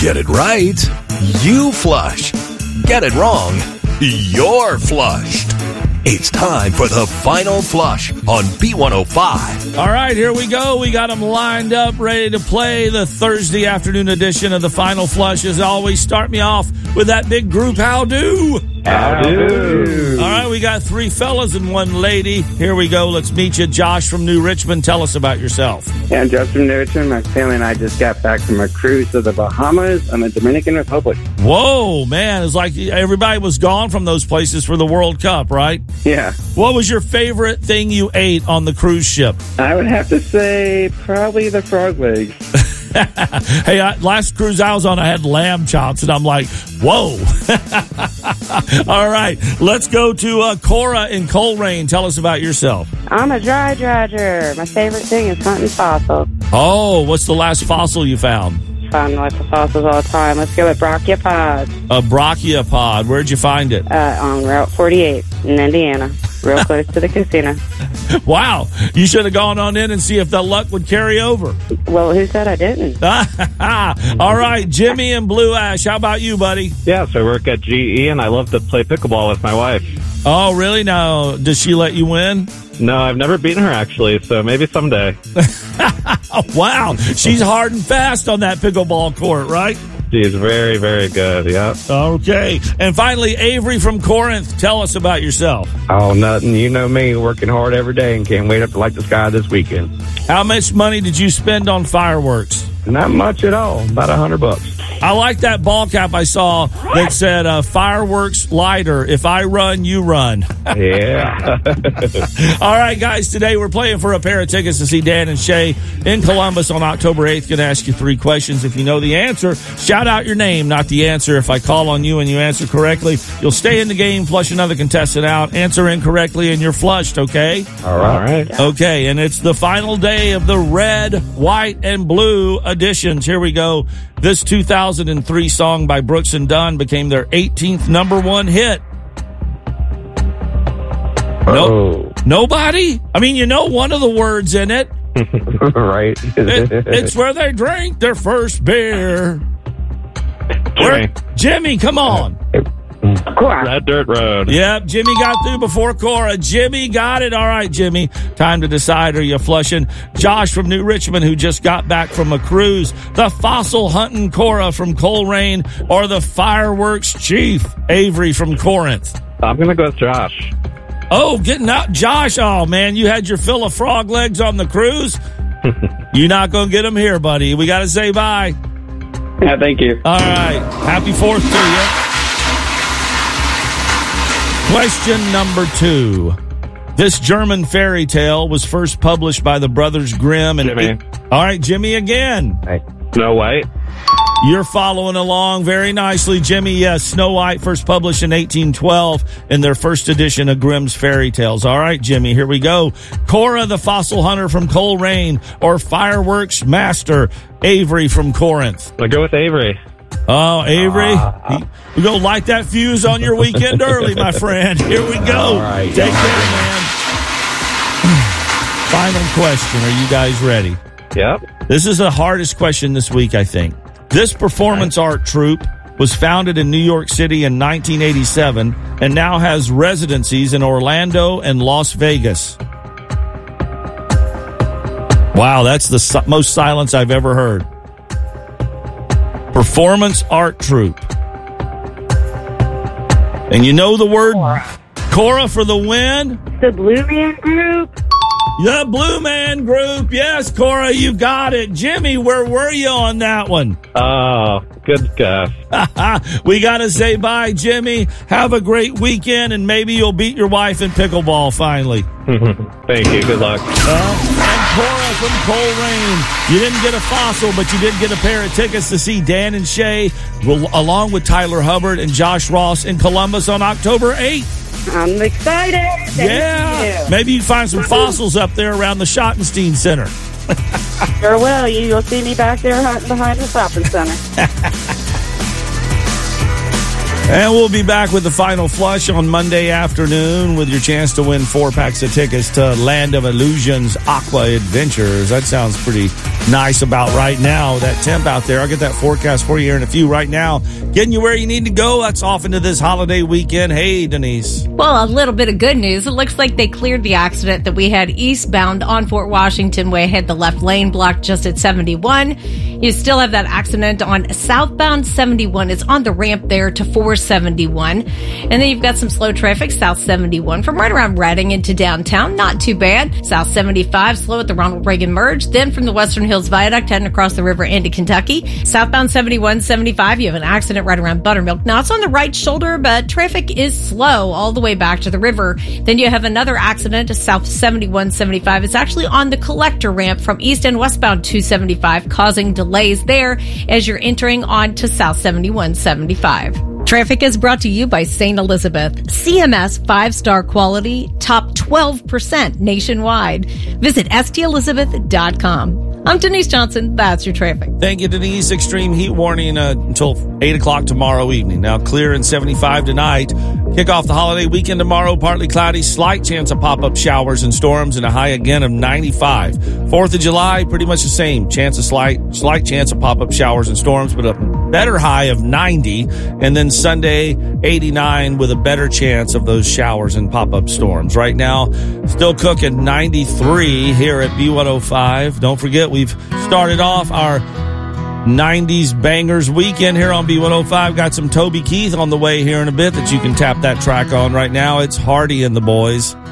Get it right, you flush. Get it wrong, you're flushed. It's time for the Final Flush on B105. All right, here we go. We got them lined up, ready to play the Thursday afternoon edition of the Final Flush. As always, start me off with that big group, how do? Howdy. All right, we got 3 fellas and 1 lady. Here we go. Let's meet you. Josh from New Richmond. Tell us about yourself. Yeah, I'm Josh from New Richmond. My family and I just got back from a cruise to the Bahamas and the Dominican Republic. Whoa, man. It's like everybody was gone from those places for the World Cup, right? Yeah. What was your favorite thing you ate on the cruise ship? I would have to say probably the frog legs. Hey, last cruise I was on, I had lamb chops, and I'm like, whoa. All right, let's go to Cora in Coleraine. Tell us about yourself. I'm a dry dredger. My favorite thing is hunting fossils. Oh, what's the last fossil you found? Find lots of fossils all the time. Let's go with brachiopods. A brachiopod. Where'd you find it? On Route 48 in Indiana, real close to the casino. Wow. You should have gone on in and see if the luck would carry over. Well, who said I didn't? All right, Jimmy and Blue Ash. How about you, buddy? Yeah, so I work at GE, and I love to play pickleball with my wife. Oh, really? Now, does she let you win? No, I've never beaten her, actually, so maybe someday. Wow. She's hard and fast on that pickleball court, right? She's very, very good, yeah. Okay. And finally, Avery from Corinth. Tell us about yourself. Oh, nothing. You know me, working hard every day and can't wait up to light the sky this weekend. How much money did you spend on fireworks? Not much at all. About $100. I like that ball cap I saw that said, fireworks lighter. If I run, you run. Yeah. All right, guys, today we're playing for a pair of tickets to see Dan and Shay in Columbus on October 8th. Going to ask you 3 questions. If you know the answer, shout out your name, not the answer. If I call on you and you answer correctly, you'll stay in the game, flush another contestant out, answer incorrectly, and you're flushed, okay? All right. Okay, and it's the final day of the red, white, and blue editions. Here we go. This 2003 song by Brooks and Dunn became their 18th number 1 hit. Oh. Nobody? I mean, you know one of the words in it. Right. It's where they drink their first beer. Jimmy, come on. Red Dirt Road. Yep, Jimmy got through before Cora. Jimmy got it. All right, Jimmy. Time to decide. Are you flushing Josh from New Richmond, who just got back from a cruise, the fossil hunting Cora from Coleraine, or the fireworks chief Avery from Corinth? I'm going to go with Josh. Oh, getting out. Josh, oh, man, you had your fill of frog legs on the cruise? You're not going to get them here, buddy. We got to say bye. Yeah, thank you. All right. Happy 4th to you. Question number 2. This German fairy tale was first published by the Brothers Grimm. Jimmy. All right, Jimmy again. Snow White. You're following along very nicely, Jimmy. Yes, Snow White, first published in 1812 in their first edition of Grimm's Fairy Tales. All right, Jimmy, here we go. Cora, the fossil hunter from Coleraine, or fireworks master Avery from Corinth? I'll go with Avery. Oh, Avery, we're going to light that fuse on your weekend early, my friend. Here we go. All right. Take care, man. Final question. Are you guys ready? Yep. This is the hardest question this week, I think. This performance art troupe was founded in New York City in 1987 and now has residencies in Orlando and Las Vegas. Wow, that's the most silence I've ever heard. Performance art troupe. And you know the word Cora for the win? The Blue Man Group. The Blue Man Group. Yes, Cora, you got it. Jimmy, where were you on that one? Oh, good guess. We got to say bye, Jimmy. Have a great weekend, and maybe you'll beat your wife in pickleball finally. Thank you. Good luck. And Cora from Coleraine. You didn't get a fossil, but you did get a pair of tickets to see Dan and Shay, along with Tyler Hubbard and Josh Ross in Columbus on October 8th. I'm excited. Yeah. Maybe you find some fossils up there around the Schottenstein Center. Sure will. You'll see me back there hunting behind the shopping center. And we'll be back with the Final Flush on Monday afternoon with your chance to win 4 packs of tickets to Land of Illusions Aqua Adventures. That sounds pretty nice about right now, that temp out there. I'll get that forecast for you here in a few. Right now, getting you where you need to go. That's off into this holiday weekend. Hey, Denise. Well, a little bit of good news. It looks like they cleared the accident that we had eastbound on Fort Washington Way. Had the left lane blocked just at 71. You still have that accident on southbound 71. It's on the ramp there to 471. And then you've got some slow traffic south 71 from right around Reading into downtown. Not too bad. South 75 slow at the Ronald Reagan merge. Then from the Western Hills Viaduct heading across the river into Kentucky. Southbound 71, 75, you have an accident right around Buttermilk. Now it's on the right shoulder, but traffic is slow all the way back to the river. Then you have another accident south 71, 75. It's actually on the collector ramp from east and westbound 275, causing delays there as you're entering onto south 71, 75. Traffic is brought to you by St. Elizabeth. CMS 5-star quality, top 12% nationwide. Visit stelizabeth.com. I'm Denise Johnson. That's your traffic. Thank you, Denise. Extreme heat warning until 8 o'clock tomorrow evening. Now clear and 75 tonight. Kick off the holiday weekend tomorrow. Partly cloudy, slight chance of pop-up showers and storms, and a high again of 95. 4th of July, pretty much the same. Chance of slight chance of pop-up showers and storms, but a better high of 90. And then Sunday, 89 with a better chance of those showers and pop-up storms. Right now, still cooking 93 here at B105. Don't forget, we've started off our 90s bangers weekend here on B105. Got some Toby Keith on the way here in a bit that you can tap that track on right now. It's Hardy and the Boys.